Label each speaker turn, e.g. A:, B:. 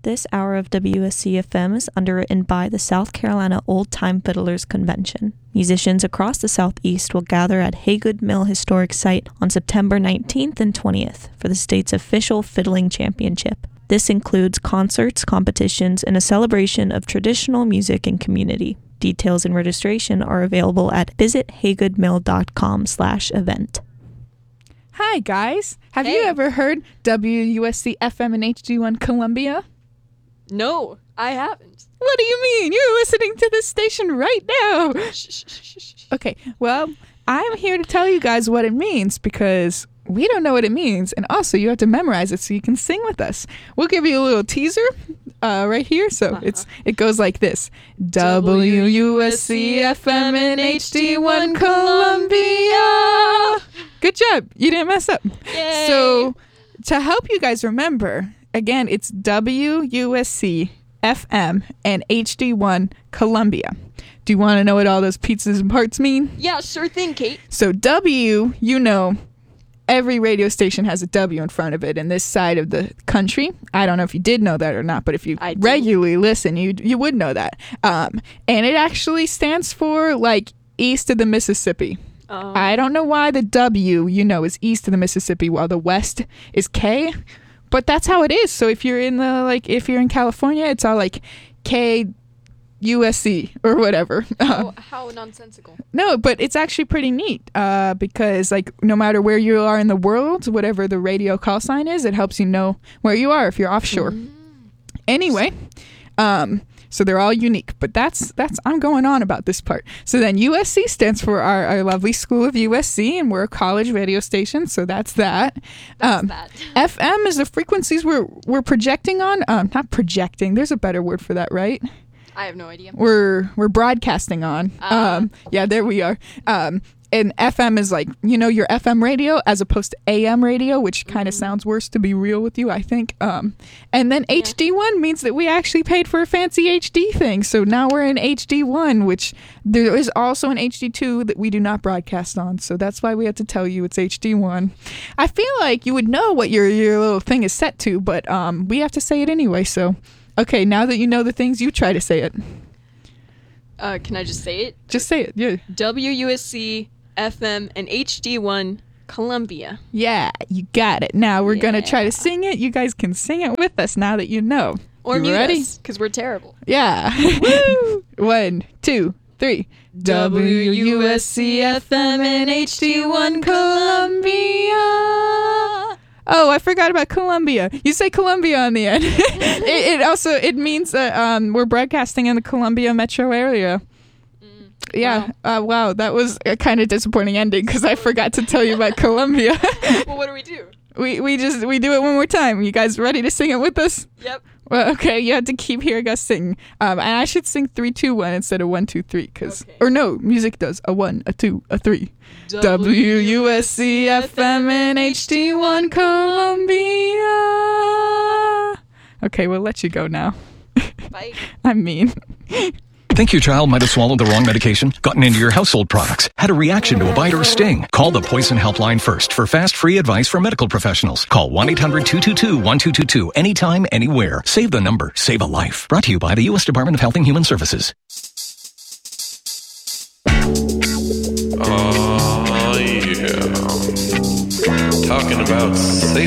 A: This hour of WSC FM is underwritten by the South Carolina Old Time Fiddlers Convention. Musicians across the Southeast will gather at Haygood Mill Historic Site on September 19th and 20th for the state's official fiddling championship. This includes concerts, competitions, and a celebration of traditional music and community. Details and registration are available at visithaygoodmill.com/event.
B: Hi, guys. Have you ever heard WUSC FM and HD1 Columbia?
C: No, I haven't.
B: What do you mean? You're listening to this station right now. Okay, well, I'm here to tell you guys what it means because we don't know what it means. And also, you have to memorize it so you can sing with us. We'll give you a little teaser right here. So it goes like this. WUSC FM and HD1 Columbia. Good job. You didn't mess up.
C: Yay.
B: So to help you guys remember, again, it's WUSC FM and HD1 Columbia. Do you want to know what all those pieces and parts mean?
C: Yeah, sure thing, Kate.
B: So W, you know, every radio station has a W in front of it in this side of the country. I don't know if you did know that or not, but if you regularly listen, you would know that. And it actually stands for, like, east of the Mississippi. I don't know why the W, you know, is east of the Mississippi while the west is K, but that's how it is. So if you're in if you're in California, it's all like K USC or whatever.
C: How nonsensical.
B: No, but it's actually pretty neat because, like, no matter where you are in the world, whatever the radio call sign is, it helps you know where you are if you're offshore. Anyway, so they're all unique, but that's I'm going on about this part. So then USC stands for our lovely school of USC, and we're a college radio station, so that's that. FM is the frequencies we're projecting on. Not projecting. There's a better word for that, right?
C: I have no idea.
B: We're broadcasting on. Yeah, there we are. And FM is like, you know, your FM radio as opposed to AM radio, which kind of sounds worse, to be real with you, I think. And then HD1 means that we actually paid for a fancy HD thing. So now we're in HD1, which there is also an HD2 that we do not broadcast on. So that's why we have to tell you it's HD1. I feel like you would know what your little thing is set to, but we have to say it anyway. So, okay, now that you know the things, you try to say it.
C: Can I just say it?
B: Just say it, yeah.
C: WUSC FM and HD1 Columbia.
B: Yeah, you got it. Now we're going to try to sing it. You guys can sing it with us now that you know.
C: Or mute
B: ready?
C: us, because we're terrible.
B: Yeah. Woo! 1, 2, 3. WUSC FM and HD1 Columbia. Oh, I forgot about Columbia. You say Columbia on the end. it means that we're broadcasting in the Columbia metro area. Yeah. Wow. That was a kind of disappointing ending because I forgot to tell you about Columbia.
C: Well, what do we do?
B: We do it one more time. You guys ready to sing it with us?
C: Yep.
B: Well, okay. You have to keep hearing us sing. And I should sing 3, 2, 1 instead of 1, 2, 3. Or no, music does a 1, a 2, a 3. WUSC FM and HD1 Columbia. Okay, we'll let you go now.
C: Bye.
B: I'm mean.
D: Think your child might have swallowed the wrong medication, gotten into your household products, had a reaction to a bite or a sting? Call the Poison Helpline first for fast, free advice from medical professionals. Call 1-800-222-1222 anytime, anywhere. Save the number. Save a life. Brought to you by the U.S. Department of Health and Human Services.
E: Oh, yeah. Talking about safe